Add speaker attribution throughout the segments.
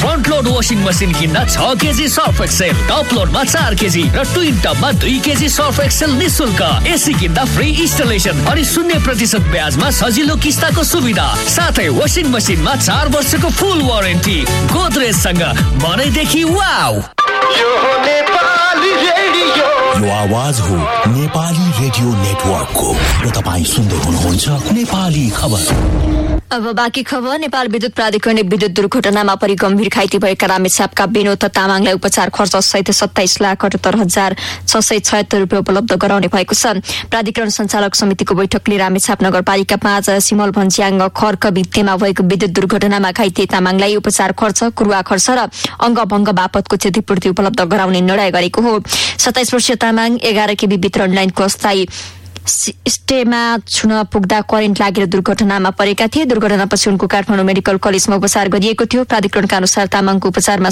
Speaker 1: Front load washing machine किन्दा 6 KG Surf Excel, top लोडमा 4 KG र twin टपमा 2 KG Surf Excel निशुल्क। AC किन्दा फ्री इन्स्टलेसन अनि 0% ब्याजमा सजिलो किस्ताको सुविधा, साथै वासिङ मसिनमा 4 वर्षको फुल वारेन्टी। गोदरेजसँग मनैदेखि वाउ।
Speaker 2: यो आवाज हो नेपाली रेडियो नेटवर्कको र तपाईँ सुन्दै हुनुहुन्छ नेपाली खबर।
Speaker 3: अब बाँकी खबर। नेपाल विद्युत प्राधिकरणले विद्युत दुर्घटनामा परि गम्भीर घाइते भएका रामेछापका विनोद तामाङलाई उपचार खर्च सहित 27,78,676 रुपियाँ उपलब्ध गराउने भएको छ। प्राधिकरण सञ्चालक समितिको बैठकले रामेछाप नगरपालिका 5 सिमल भन्ज्याङ खर्क भित्तेमा भएको विद्युत दुर्घटनामा घाइते तामाङलाई उपचार खर्च, कुरुवा खर्च र अङ्गभङ्ग बापतको क्षतिपूर्ति उपलब्ध गराउने निर्णय गरेको हो। 27 वर्षीय तामाङ 11 केबी वितरण लाइनको अस्थायी स्टेमा छुन पुग्दा करेन्ट लागेर दुर्घटनामा परेका थिए। दुर्घटनापछि उनको काठमाडौँ मेडिकल कलेजमा उपचार गरिएको थियो। प्राधिकरणका अनुसार तामाङको उपचारमा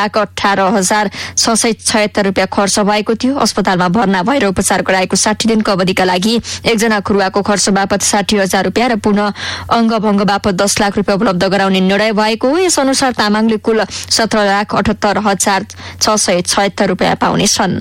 Speaker 3: 7,18,676 रुपियाँ खर्च भएको थियो। अस्पतालमा भर्ना भएर उपचार गराएको 60 दिनको अवधिका लागि एकजना खुरुवाको खर्च बापत 60,000 रुपियाँ र पुनः अङ्गभङ्ग बापत 10 लाख रुपियाँ उपलब्ध गराउने निर्णय भएको हो। यस अनुसार तामाङले कुल 17,78,676 रुपियाँ पाउनेछन्।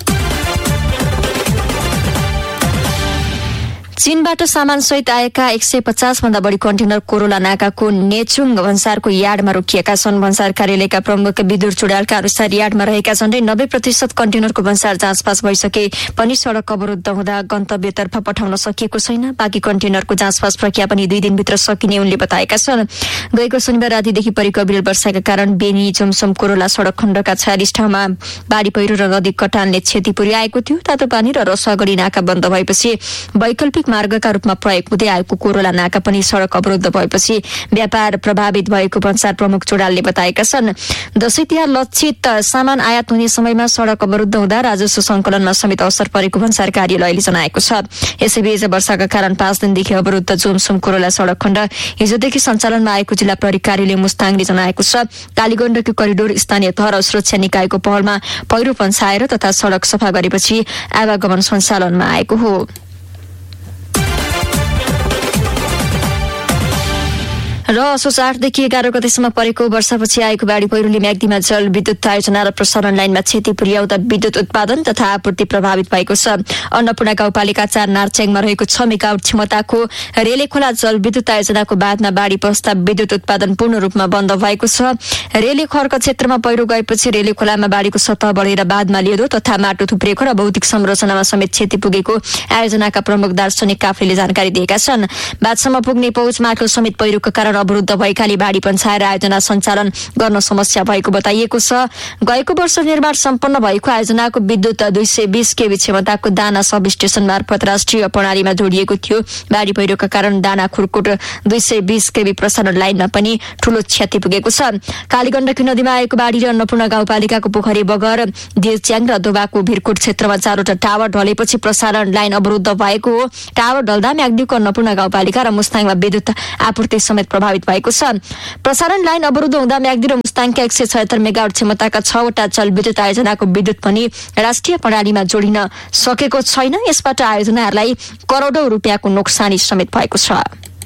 Speaker 3: चीनबाट सामानसहित आएका 150 भन्दा बढी कन्टेनर कोरोला नाकाको नेचुङ भन्सारको यार्डमा रोकिएका छन्। भन्सार कार्यालयका प्रमुख विदुर चुडालका अनुसार यार्डमा रहेका झण्डै 90% कन्टेनरको भन्सार जाँचपास भइसके पनि सडक अवरुद्ध हुँदा गन्तव्यतर्फ पठाउन सकिएको छैन। बाँकी कन्टेनरको जाँचपास प्रक्रिया पनि 2 दिनभित्र सकिने उनले बताएका छन्। गएको शनिबार रातिदेखि परेको अविरल वर्षाका कारण बेनी जुमसुम कोरोला सडक खण्डका 46 ठाउँमा बाढी पहिरो र नदी कटानले क्षति पुर्याएको थियो। तातोपानी र रसुवागढी नाका बन्द भएपछि वैकल्पिक मार्गका रूपमा प्रयोग हुँदै आएको कोरोला नाका पनि सडक अवरुद्ध भएपछि व्यापार प्रभावित भएको भन्सार प्रमुख चुडालले बताएका छन्। दशैं तिहार लक्षित सामान आयात हुने समयमा सडक अवरुद्ध हुँदा राजस्व संकलनमा समेत असर परेको भन्सार कार्यालयले जनाएको छ। यसैबीच वर्षाका कारण 5 दिनदेखि अवरुद्ध जुमसुम कोरोला सडक खण्ड हिजोदेखि सञ्चालनमा आएको जिल्ला प्रहरी कार्यालय मुस्ताङले जनाएको छ। कालीगण्डकी करिडोर स्थानीय तह र सुरक्षा निकायको पहलमा पहिरो पन्साएर तथा सडक सफा गरेपछि आवागमन सञ्चालनमा आएको हो। र असोज 8 देखि 11 गतेसम्म परेको वर्षापछि आएको बाढी पहिरोले म्याग्दीमा जल विद्युत आयोजना र प्रसारण लाइनमा क्षति पुर्याउँदा विद्युत उत्पादन तथा आपूर्ति प्रभावित भएको छ। अन्नपूर्ण गाउँपालिका 4 नार्च्याङमा रहेको 6 मेगावाट क्षमताको रेले खोला जल विद्युत आयोजनाको बादमा बाढी पस्दा विद्युत उत्पादन पूर्ण रूपमा बन्द भएको छ। रेले खर्क क्षेत्रमा पहिरो गएपछि रेले खोलामा बाढीको सतह बढेर बादमा लेदो तथा माटो थुप्रिएको र भौतिक संरचनामा समेत क्षति पुगेको आयोजनाका प्रमुख दार्शनिक काफ्लेले जानकारी दिएका छन्। बादसम्म पुग्ने पहुँच मार्ग समेत पहिरोको कारण अवरुद्ध भएकाले बाढी पन्साएर आयोजना सञ्चालन गर्न समस्या भएको बताइएको छ। गएको वर्ष निर्माण सम्पन्न भएको आयोजनाको विद्युत 220 केबी क्षमताको दाना सब स्टेशन मार्फत राष्ट्रिय प्रणालीमा जोडिएको थियो। बाढी पहिरोका कारण दाना खुर्कुट 220 केबी प्रसारण लाइनमा पनि ठूलो क्षति पुगेको छ। कालीगण्डकी नदीमा आएको बाढी र अन्नपूर्ण गाउँपालिकाको पोखरी बगर दिलच्याङ र दोबाको भिरकोट क्षेत्रमा 4वटा टावर ढलेपछि प्रसारण लाइन अवरुद्ध भएको हो। टावर ढल्दा म्याग्दीको अन्नपूर्ण गाउँपालिका र मुस्ताङमा विद्युत आपूर्ति समेत प्रभावित भएको छ। प्रसारण लाइन अवरुद्ध हुँदा म्याग्दी र मुस्ताङका 176 मेगावाट क्षमताका 6वटा जल विद्युत आयोजनाको विद्युत पनि राष्ट्रिय प्रणालीमा जोडिन सकेको छैन। यसबाट आयोजनाहरूलाई करोडौं रुपियाँको नोक्सानी समेत भएको छ।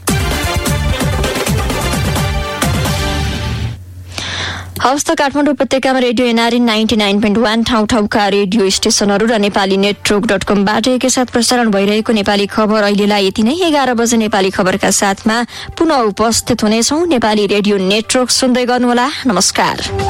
Speaker 3: हवस् त काठमाडौँ उपत्यकामा रेडियो एनआरएन 99.1 ठाउँ-ठाउँका रेडियो स्टेशनहरू र नेपाली नेटवर्क.com-बाट एकैसाथ प्रसारण भइरहेको नेपाली खबर अहिलेलाई यति नै। 11 बजे नेपाली खबरका साथमा पुनः उपस्थित हुनेछौँ। नेपाली रेडियो नेटवर्क सुन्दै गर्नुहोला। नमस्कार।